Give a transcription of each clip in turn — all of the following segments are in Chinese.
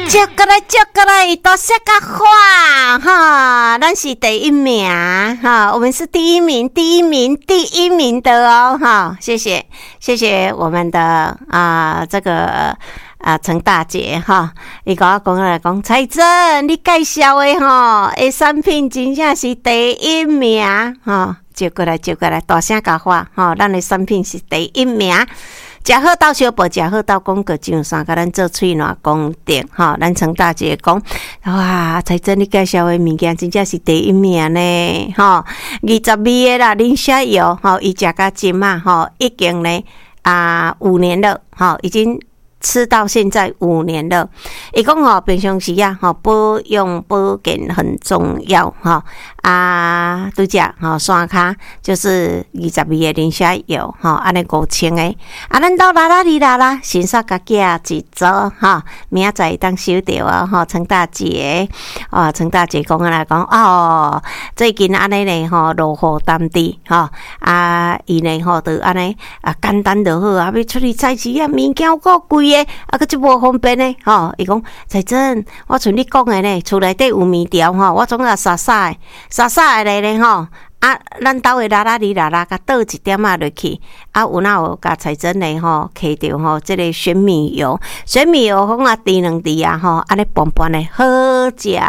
接过来，多谢个话哈，咱是第一名哈，我们是第一名的哦哈，谢谢我们的这个陈大姐哈，伊甲我讲来讲，彩珍你介绍的吼，产品真正是第一名哈，接过来，大声甲话吼，咱的产品是第一名。食好到小宝，食好到广告上山，甲咱做喙暖功德吼。咱陈大姐讲，哇，彩珍你介绍的物件真正是第一名呢，吼。20味的啦，磷虾油吼，伊食到今嘛吼，已经呢5年了，吼，已经吃到现在5年了。伊讲吼，平常时吼，保养保健很重要吼。拄只吼山骹就是20味的磷虾油吼，安尼5000个。咱到啦，先煞甲寄一组吼，明仔载当收到吼。陈大姐陈大姐讲来讲最近安尼呢吼，落雨淡地吼，伊呢吼就安尼简单就好要出去菜市物件够贵的，佫即无方便的吼。伊讲彩珍，我像你讲的呢，厝内底有面条吼，我总沙的咧吼，咱兜的甲倒一点落去，有哪有甲彩珍咧吼，摕着吼，即个玄米油放滴两滴吼，安尼拌拌的好食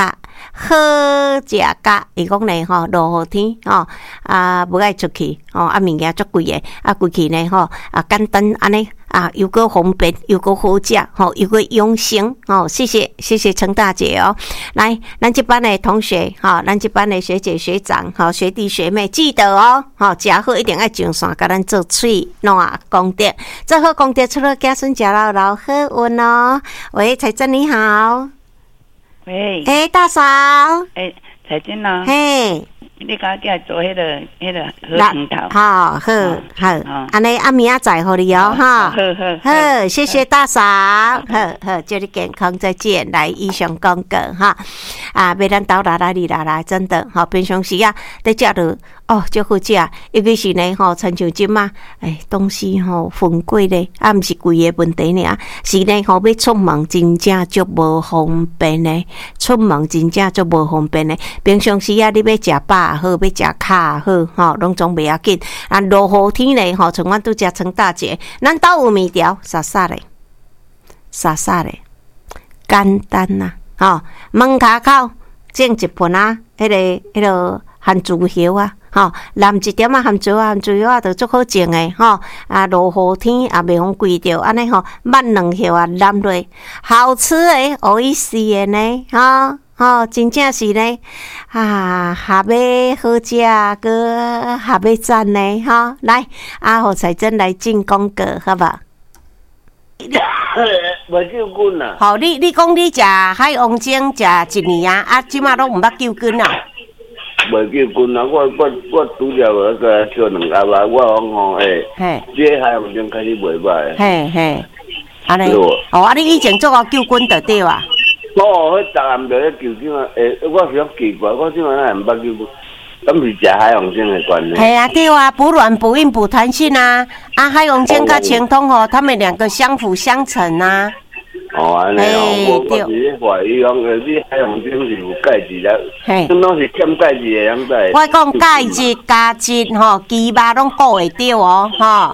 甲，伊讲咧吼，落雨天吼，无爱出去吼，物件足贵的，贵去呢吼，简单安尼。又够方便，又够好食，吼，又够用心，吼，谢谢陈大姐哦。来，咱这班的同学，哈，咱这班的学姐学长，好，学弟学妹，记得哦，好，食好一定要上山，甲咱做喙暖功德，做好功德，出了家孙食老好运哦。喂，彩珍你好。 喂。 大嫂。 彩珍啊。 嘿。 你甲我做迄个好汤头， 好，安尼明仔载互你哦，哈，好，谢谢大嫂，好，祝你健康再见，来以上广告哈，要咱斗来，真的，哈，平常时在食着就好食，尤其是呢，亲像即嘛，东西分贵咧，毋是贵的问题尔，是呢，要出门真正足无方便呢，平常时你要食饱好，要食卡好，拢总袂要紧。落雨天咧，像阮拄食陈大姐，咱兜有面条，沙沙咧，简单呐，门骹口种一盆迄个番薯叶淋一点番薯叶就足好种诶，落雨天也袂风贵着，安尼挽两叶淋落，好吃诶，有意思诶呢，真正是呢，下尾好食，佮下尾赞呢，来，互彩珍来进广告，好吧？ 无救菌啊！ 好，你讲你食海王精食1年即马拢毋捌救菌啊？ 无救菌啊！我拄着那个小两阿爸，我讲这海王精开始袂歹。 嘿，安尼，你以前做过救菌就对啊。 迄逐暗着咧救菌啊！我是奇怪，我怎啊毋捌救菌？敢是食海王精的关系？ 系对啊，补卵、补阴、补弹性啊！海王精甲清通他们两个相辅相成啊。 安尼我是咧怀疑讲，你海王精是有钙质啦，拢是欠钙质的样子。 我讲钙质、加质鸡肉拢顾会到哦，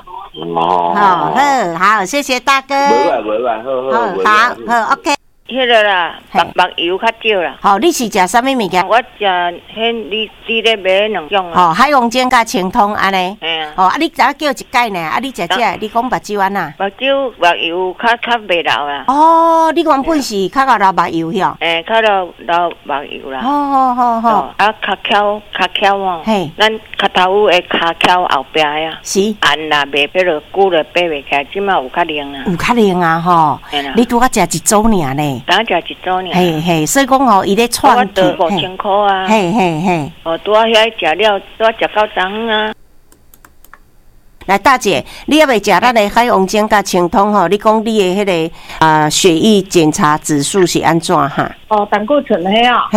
好，谢谢大哥。 无好 ，OK。 迄个啦，目油较少啦。 好，你是食啥物物件？ 我食你咧买两种啊。 海王精甲清通安尼。 嘿啊。 你咋叫一盖呢？你食这，你讲目睭安那？ 目油较袂流啦。 你原本是较老目油哟。 较老目油啦。 好。 骹翘哦。 嘿。 咱骹头的骹翘后壁啊。 是。 按啦，袂迄落久了爬袂起来，即马有较灵啊。 有较灵啊吼。你拄仔食一组尔呢？ 当食一组尔。 嘿，所以讲伊咧串。 我得5000块啊。 嘿。 拄仔遐食了，拄仔食到昨昏啊。 来，大姐，你还未食咱的海王精甲清通你讲你的迄个血液检查指数是安怎哈？ 胆固醇迄啊。 嘿。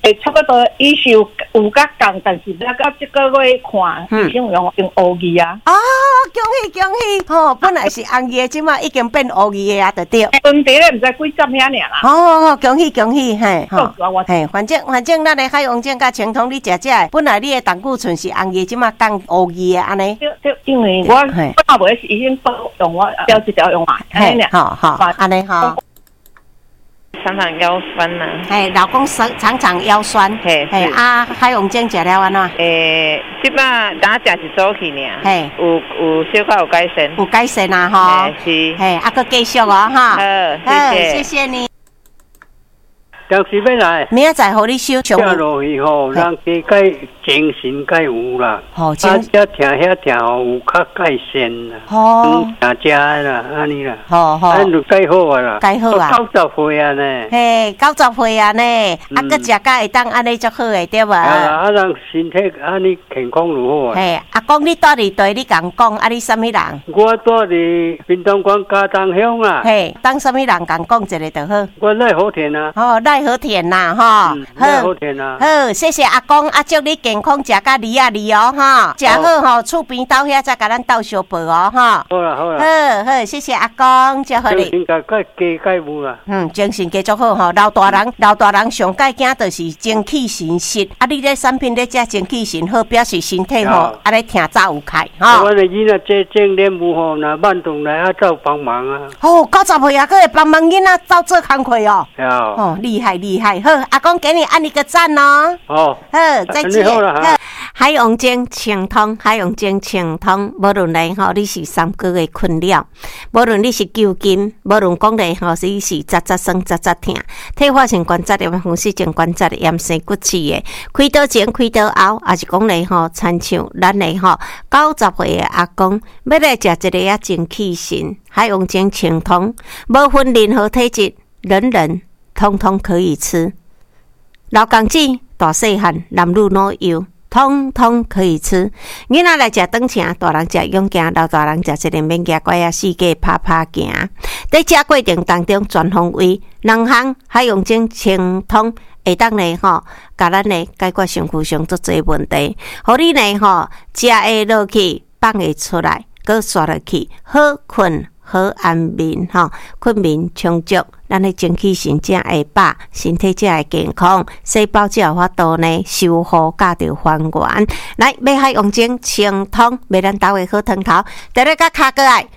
差不多医术有甲共，但是咱到这个月看，医生用乌字啊。 哦，恭喜恭喜！吼，本来是红字，即马已经变乌字的啊，就对。 问题咧，毋知几十遐尔啦。 哦，恭喜恭喜，嘿，吼，嘿，反正咱的海王精甲青通，你食的，本来你的胆固醇是红字，即马降乌字的安尼。 因为我到尾是已经用我标一条用嘛，安尼尔。 好，安尼吼。 常常腰酸呐， 老公常常腰酸，海王精食了安怎？ 即摆当食一周去尔，有小可有改善， 有改善啊吼， 是， 搁继续哦哈， 谢谢你。 当时要来， 明仔载互你收。 下落去吼，人家改精神改有啦， 吼， 遐疼吼有较改善啦， 吼， 食啦，安尼啦， 吼， 安就改好啊啦， 改好啊 ，90岁啊呢， 嘿，90岁啊呢，搁食甲会当安尼足好诶，对无？ 人身体安尼健康如何啊？ 嘿，阿公你住伫地，你共讲，你什么人？ 我住伫屏东县嘉东乡啊。 嘿，当什么人共讲一个就好。 我赖好田啊。 赖好田呐，吼， 好田啊。 好，谢谢阿公，祝你健康，食甲利哦，哈，食好吼，厝边到遐再甲咱斗相报哦，哈。 好啦， 好，谢谢阿公，祝福你。 精神加有啦。 精神加足好吼，老大人上介惊就是精气神实，你咧产品咧食精气神好，表示身体吼，咧听早有开，吼。 我的囡仔这正练舞吼，若慢动来走帮忙啊。 哦，90岁啊，佫会帮忙囡仔走做工课哦。 哦， 厉害！好，阿公给你按一个赞哦。 好， 再见。海王精青通，无论咧吼，你是3个月困扰，无论你是揪筋，无论讲咧吼，你是扎酸、扎疼，退化性关节炎、风湿性关节炎、生骨刺的，开刀前、开刀后，也是讲咧吼，亲像咱咧吼90岁的阿公，要来食一个精气神，海王精青通，无分任何体质，人通通可以吃。老公子、大细汉、男女老幼，通通可以吃。囡仔来食长程，大人食勇行，老大人食一个免惊怪世界拍行。在食过程当中，全方位2项海王精青通会当咧吼，甲咱咧解决身躯上足侪问题，互你咧吼食会落去，放会出来，搁刷落去，好困。好安眠吼，困眠充足，咱的精气神才会饱，身体才会健康，细胞才有法度呢修复甲着还原。来，买海王精青通，买咱单位好汤头，第二个卡过来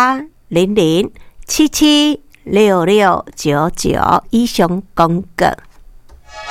08007766990800776699以上公告。